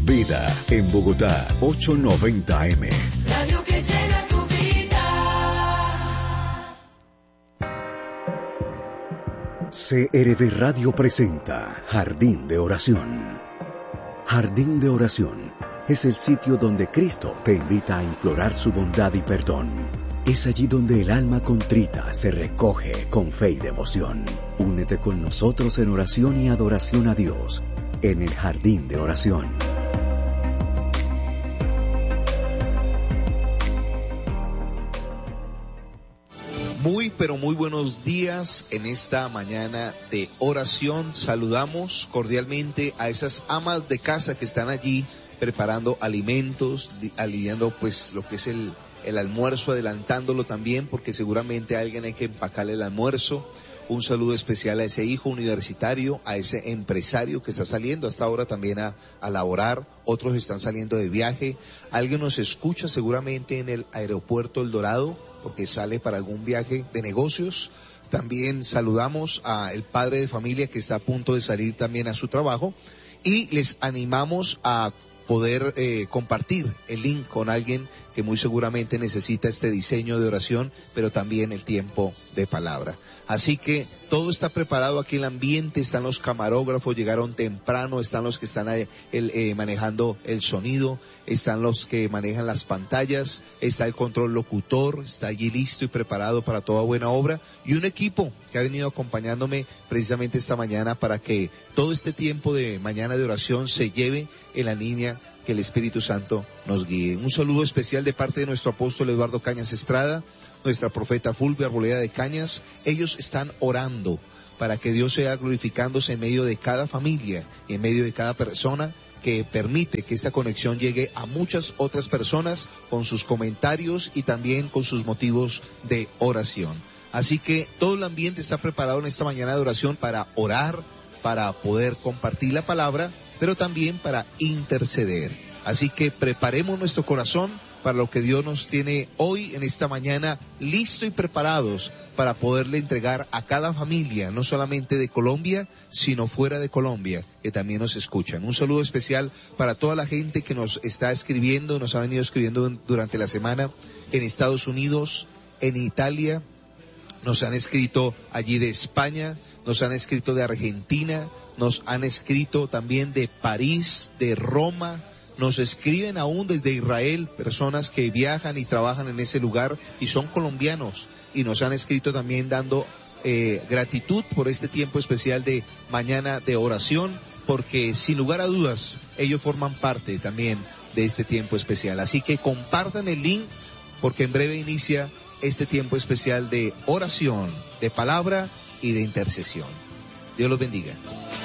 Vida en Bogotá, 890M. Radio que llena tu vida. CRD Radio presenta Jardín de Oración. Jardín de Oración es el sitio donde Cristo te invita a implorar su bondad y perdón. Es allí donde el alma contrita se recoge con fe y devoción. Únete con nosotros en oración y adoración a Dios en el Jardín de Oración. Muy, pero muy buenos días en esta mañana de oración. Saludamos cordialmente a esas amas de casa que están allí preparando alimentos, alineando pues lo que es el almuerzo, adelantándolo también, porque seguramente a alguien hay que empacarle el almuerzo. Un saludo especial a ese hijo universitario, a ese empresario que está saliendo hasta ahora también a laborar. Otros están saliendo de viaje. Alguien nos escucha seguramente en el aeropuerto El Dorado, porque sale para algún viaje de negocios. También saludamos al padre de familia que está a punto de salir también a su trabajo. Y les animamos a poder compartir el link con alguien que muy seguramente necesita este diseño de oración, pero también el tiempo de palabra. Así que todo está preparado aquí, el ambiente, están los camarógrafos, llegaron temprano, están los que están manejando el sonido, están los que manejan las pantallas, está el control locutor, está allí listo y preparado para toda buena obra, y un equipo que ha venido acompañándome precisamente esta mañana para que todo este tiempo de mañana de oración se lleve en la línea que el Espíritu Santo nos guíe. Un saludo especial de parte de nuestro apóstol Eduardo Cañas Estrada, nuestra profeta Fulvia Arboleda de Cañas. Ellos están orando para que Dios sea glorificándose en medio de cada familia y en medio de cada persona que permite que esta conexión llegue a muchas otras personas con sus comentarios y también con sus motivos de oración. Así que todo el ambiente está preparado en esta mañana de oración para orar, para poder compartir la palabra, pero también para interceder. Así que preparemos nuestro corazón para lo que Dios nos tiene hoy en esta mañana, listo y preparados para poderle entregar a cada familia, no solamente de Colombia, sino fuera de Colombia, que también nos escuchan. Un saludo especial para toda la gente que nos está escribiendo, nos ha venido escribiendo durante la semana en Estados Unidos, en Italia. Nos han escrito allí de España, nos han escrito de Argentina, nos han escrito también de París, de Roma, nos escriben aún desde Israel, personas que viajan y trabajan en ese lugar y son colombianos, y nos han escrito también dando gratitud por este tiempo especial de mañana de oración, porque sin lugar a dudas ellos forman parte también de este tiempo especial. Así que compartan el link, porque en breve inicia este tiempo especial de oración, de palabra y de intercesión. Dios los bendiga.